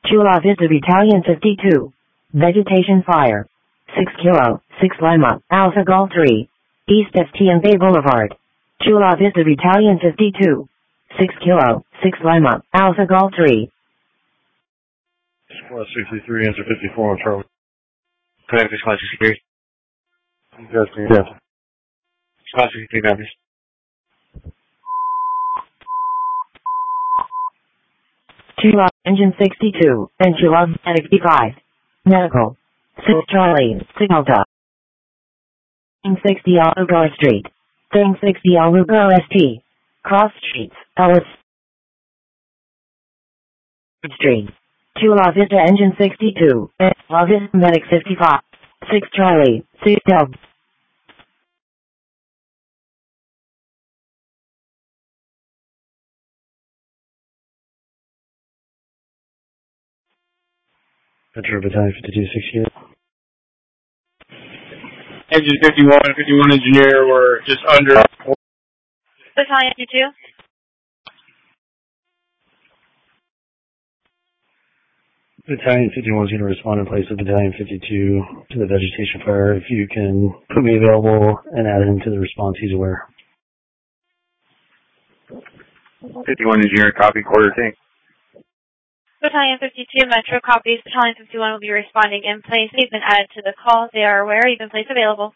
Chula Vista Battalion 52. Vegetation fire. 6 Kilo, 6 Lima, Alpha Golf 3. East STM Bay Boulevard. Chula Vista Battalion 52. 6 Kilo, 6 Lima, Alpha Golf 3. Squad 63, answer 54 on Charlie. Correct, Squad 63. Yes, yes. Squad 63, members. Chula, Engine 62, and Chula, Medic 55. Medical. 6 Charlie, 6 Delta. 60 Alugro Street. 60 Alugro ST. Cross Streets, Ellis Street. Chula Vista Engine 62, and Chula Vista Medic 55. 6 Charlie, 6 Delta. Metro Battalion 52, 68. Engine 51, 51 engineer, we're just under. Battalion 52. Battalion 51 is going to respond in place of Battalion 52 to the vegetation fire. If you can put me available and add him to the response, he's aware. 51 engineer, copy, quarter tank. Battalion 52, Metro copies. Battalion 51 will be responding in place. They've been added to the call. They are aware. You've been placed available.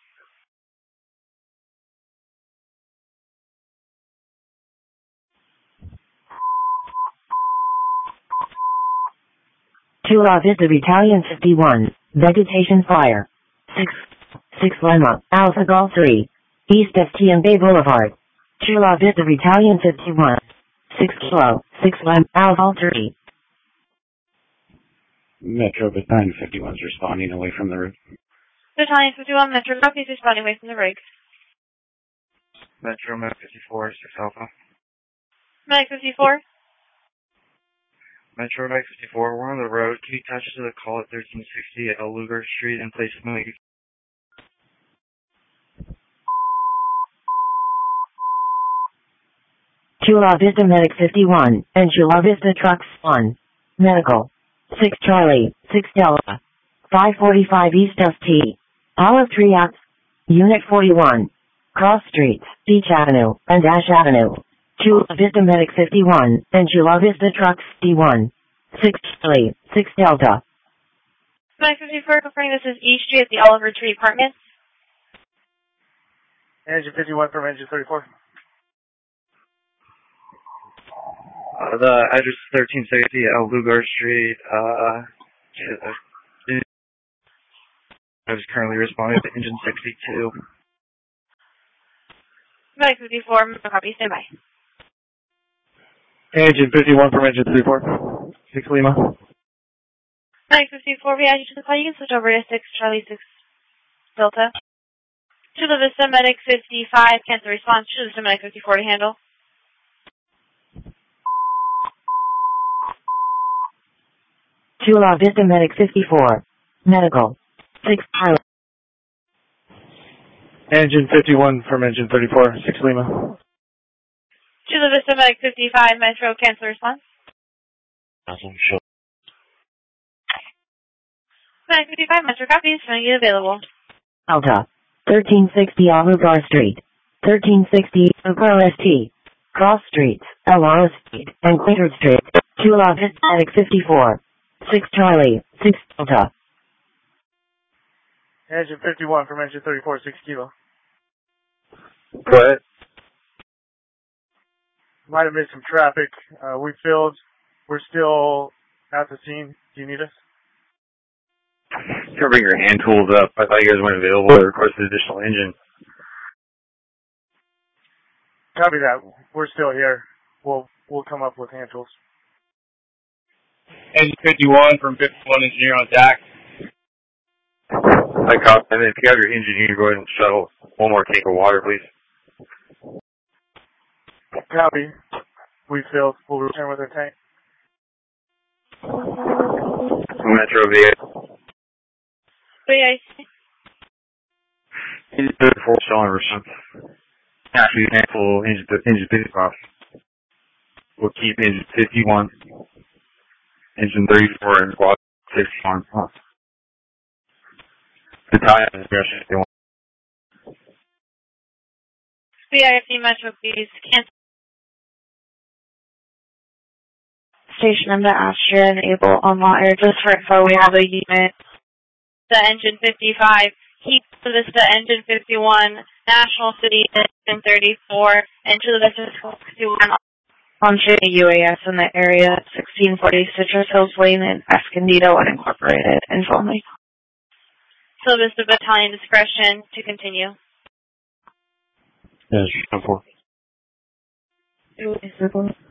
Chula Vista Battalion 51. Vegetation fire. 6 Lima, Alpha Golf 3. East STM Bay Boulevard. Chula Vista Battalion 51. 6 Kilo, 6 Lima, Alpha Golf 3. Metro Battalion 51 is responding away from the rig. Battalion 51, Metro copies. Responding away from the rig. Metro Med 54, 6 Alpha. Medic 54. Metro Med 54, we're on the road. Can you touch to the call at 1360 at Lugar Street in place of Medic? Chula Vista Medic 51, and Chula Vista Trucks 1. Medical. 6 Charlie, 6 Delta. 545 East ST. Olive Tree Ave. Unit 41. Cross Streets, Beach Avenue, and Ash Avenue. Chula Vista Medic 51, and Chula Vista Trucks D1. 6 Charlie, 6 Delta. Medic 54, confirming this is East Street at the Oliver Tree Apartments. Engine 51 from Engine 34. The address is 1360 at Lugar Street. I was currently responding to Engine 62. Medic 54, Metro copy. Stand by. Engine 51 from Engine 34. 6 Lima. Medic 54, we add you to the call. You can switch over to 6 Charlie, 6 Delta. Chula Vista Medic 55, cancel response. Chula Vista Medic 54 to handle. Chula Vista Medic 54. Medical. 6 Charlie. Engine 51 from Engine 34. 6 Lima. Chula Vista Medic 55, Metro, cancel response. Awesome, sure. Medic 55, Metro copies. Showing you available. Delta. 1360 Alugar Street. 1360 Alugar ST. Cross Streets, Elora Street, and Quaker Street. Chula Vista Medic 54. 6 Charlie, 6 Delta. Engine 51 from Engine 34. 6 Kilo. Go ahead. Might have missed some traffic. We filled. We're still at the scene. Do you need us? You can bring your hand tools up. I thought you guys weren't available to request an additional engine. Copy that. We're still here. We'll come up with hand tools. Engine 51 from 51 engineer on deck. I copy. And then if you have your engineer, go ahead and shuttle one more tank of water, please. Copy. We filled. We'll return with our tank. Metro VA. Engine 34 showing response. Actually, cancel engine 55. We'll keep engine 51 Engine 34 and Squad 61. Battalion Discretion 51. BIFD Metro, please. Cancel. Station into Astria and Able on Law Air. Just for info, we have a unit. The Engine 55. Keep to the Engine 51. National City Engine 34. And to the Vista 61. Launching a UAS in the area, 1640 Citrus Hills Lane in Escondido unincorporated. Info only. So Vista Battalion Discretion to continue. Yes, 4.